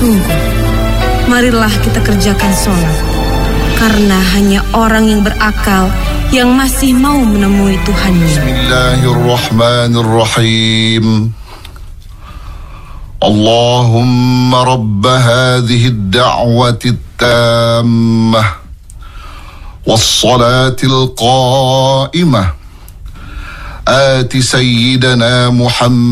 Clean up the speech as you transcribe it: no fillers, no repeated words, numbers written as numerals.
Sungguh, marilah kita kerjakan sholat, karena hanya orang yang berakal yang masih mau menemui Tuhannya. Bismillahirrahmanirrahim. Allahumma rabb hadhihi ad-da'wati at-tammah was-salati al-qa'imah. Ati sayyidana Muhammad